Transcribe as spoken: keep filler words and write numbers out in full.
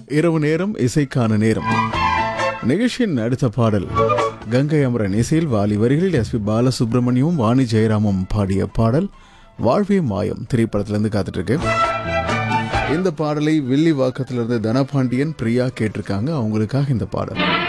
இரவு நேரம் இசைக்கான நேரம். நிகழ்ச்சியின் அடுத்த பாடல் கங்கை அமரன் இசையில் வாலி வரிகளில் எஸ் பி பாலசுப்ரமணியமும் வாணி ஜெயராமும் பாடிய பாடல் வாழ்வே மாயம் திரைப்படத்திலிருந்து காத்துட்டு இருக்கு. இந்த பாடலை வில்லி வாக்கத்திலிருந்து தனபாண்டியன் பிரியா கேட்டிருக்காங்க. அவங்களுக்காக இந்த பாடல்.